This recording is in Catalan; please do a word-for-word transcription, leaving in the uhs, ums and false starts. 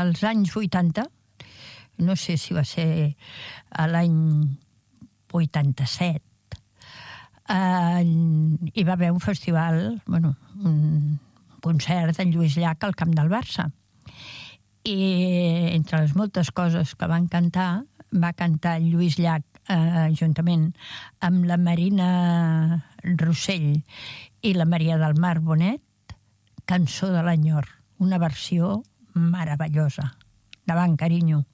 als anys vuitanta, no sé si va ser a l'any vuitanta-set, eh, hi va haver un festival, bueno, un concert d'en Lluís Llach al Camp del Barça. I entre les moltes coses que van cantar, va cantar Lluís Llach eh, juntament amb la Marina Rossell i la Maria del Mar Bonet, Cançó de l'Enyor, una versió meravellosa. Davant, carinyo.